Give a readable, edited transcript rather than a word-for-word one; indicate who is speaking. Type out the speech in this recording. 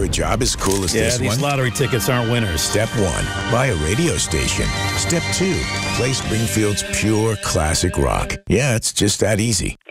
Speaker 1: a job as cool as this one?
Speaker 2: Yeah, these lottery tickets aren't winners.
Speaker 1: Step 1, buy a radio station. Step 2, play Springfield's pure classic rock. Yeah, it's just that easy.